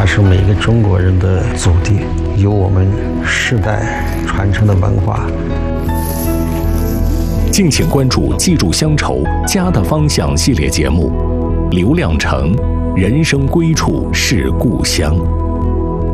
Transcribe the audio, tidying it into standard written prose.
是每个中国人的祖地，有我们世代传承的文化。 敬请关注《记住乡愁家的方向》系列节目，刘亮程，人生归处是故乡。